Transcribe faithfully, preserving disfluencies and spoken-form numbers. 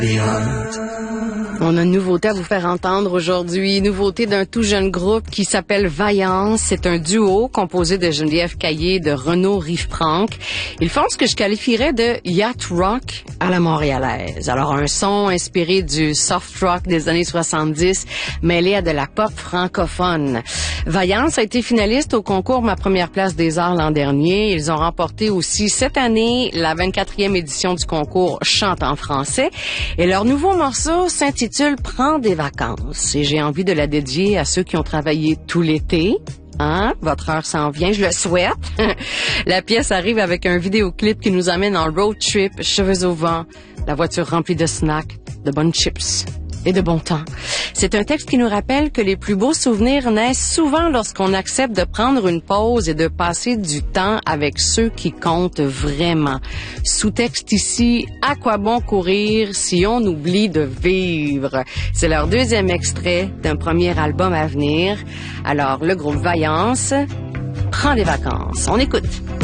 On a une nouveauté à vous faire entendre aujourd'hui, nouveauté d'un tout jeune groupe qui s'appelle Vaillance. C'est un duo composé de Geneviève Caillé et de Renaud Rive-Franck. Ils font ce que je qualifierais de yacht rock à la montréalaise. Alors un son inspiré du soft rock des années soixante-dix, mêlé à de la pop francophone. Vaillance a été finaliste au concours Ma Première Place des Arts l'an dernier. Ils ont remporté aussi cette année la vingt-quatrième édition du concours Chante en français. Et leur nouveau morceau s'intitule Prends des vacances. Et j'ai envie de la dédier à ceux qui ont travaillé tout l'été. Hein? Votre heure s'en vient, je le souhaite. La pièce arrive avec un vidéoclip qui nous amène en road trip, cheveux au vent, la voiture remplie de snacks, de bonnes chips et de bon temps. C'est un texte qui nous rappelle que les plus beaux souvenirs naissent souvent lorsqu'on accepte de prendre une pause et de passer du temps avec ceux qui comptent vraiment. Sous-texte ici, à quoi bon courir si on oublie de vivre? C'est leur deuxième extrait d'un premier album à venir. Alors, le groupe Vaillance prend des vacances. On écoute.